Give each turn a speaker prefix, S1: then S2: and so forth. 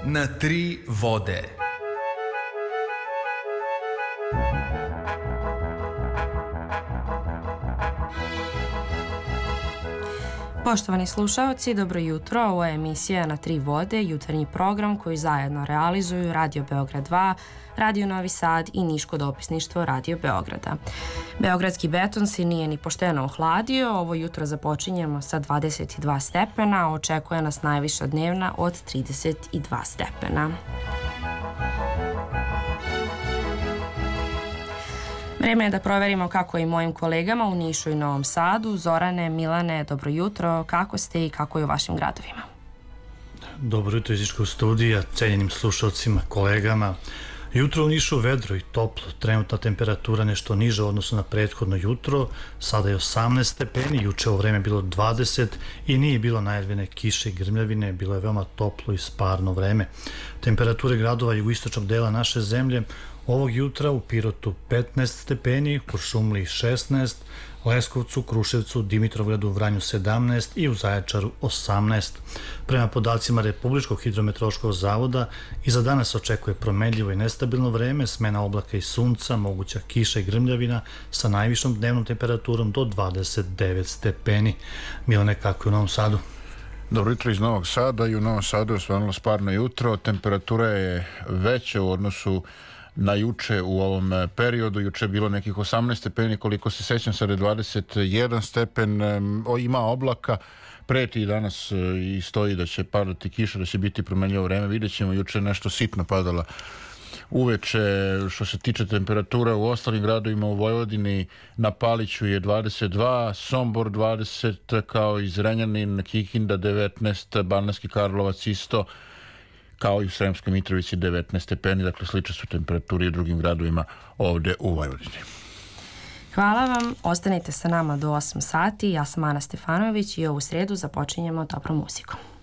S1: na tri vode.
S2: Poštovani slušaoci, dobro jutro. Ovo je emisija Na tri vode, jutarnji program koji zajedno realizuju Radio Beograd 2, Radio Novi Sad i Niško dopisništvo Radio Beograda. Beogradski beton se nije ni pošteno ohladio. Ovo jutro započinjemo sa 22 stepena, očekuje nas najviša dnevna od 32 stepena. Vreme je da proverimo kako je i mojim kolegama u Nišu i Novom Sadu. Zorane, Milane, dobro jutro. Kako ste i kako je u vašim gradovima?
S3: Dobro jutro iz Niškog studija, cenjenim slušalcima, kolegama. Jutro u Nišu vedro i toplo, trenutna temperatura nešto niža u odnosu na prethodno jutro, sada je 18 stepeni, juče ovo vreme bilo 20 i nije bilo najavljene kiše i grmljavine, bilo je veoma toplo i sparno vreme. Temperature gradova jugoistočnog dela naše zemlje ovog jutra u Pirotu 15 stepeni, Kuršumliji 16, Leskovcu, Kruševcu, Dimitrovgradu, Vranju 17 i u Zaječaru 18. Prema podacima Republičkog hidrometeorološkog zavoda i za danas očekuje promenljivo i nestabilno vreme, smena oblaka i sunca, moguća kiša i grmljavina sa najvišom dnevnom temperaturom do 29 stepeni. Milane, kako je u Novom Sadu?
S4: Dobro jutro iz Novog Sada. I u Novom Sadu je stvarno sparno jutro. Temperatura je veća u odnosu na juče u ovom periodu. Juče je bilo nekih 18 stepeni, koliko se sećam, sada je 21 stepen, ima oblaka, preti i danas i stoji da će padati kiša, da će biti promenljivo vreme. Vidjet ćemo, juče nešto sitno padala uveče. Što se tiče temperatura u ostalim gradovima u Vojvodini, na Paliću je 22, Sombor 20, kao i Zrenjanin, Kikinda 19, Banatski Karlovac isto, kao i u Sremskoj Mitrovici 19 stepeni, dakle slične su temperaturi u drugim gradovima ovde u Vojvodini.
S2: Hvala vam, ostanite sa nama do 8 sati, ja sam Ana Stefanović i ovu srijedu započinjemo dobrom muzikom.